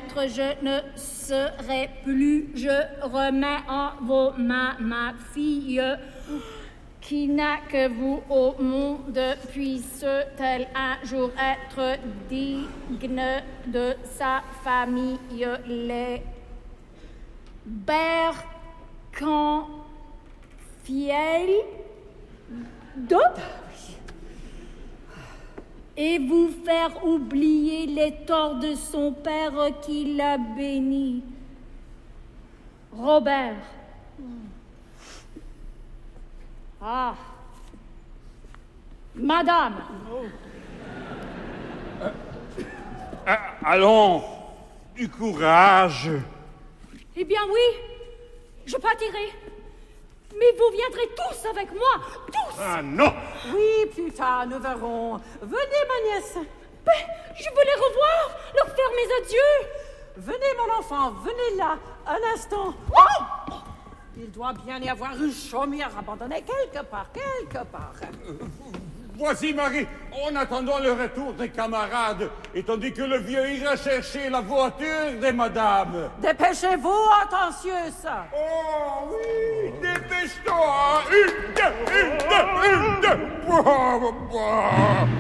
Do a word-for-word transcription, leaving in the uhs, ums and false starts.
maître, je ne serai plus. Je remets en vos mains ma fille, qui n'a que vous au monde, puisse-t-elle un jour être digne de sa famille. Les Bercan fiel de et vous faire oublier les torts de son père qui l'a béni. Robert. Ah. Madame. Euh, euh, allons, du courage. Eh bien oui, je partirai. Mais vous viendrez tous avec moi, tous. Ah non. Oui, plus tard, nous verrons. Venez, ma nièce. Mais je veux les revoir, leur faire mes adieux. Venez, mon enfant, venez là, un instant. Oh, il doit bien y avoir une chaumière abandonnée quelque part, quelque part. Euh, voici, Marie, en attendant le retour des camarades, et tandis que le vieux ira chercher la voiture des madames. Dépêchez-vous, attentionneuse. Oh oui, dépêche-toi. Une, deux, une, deux, une, deux.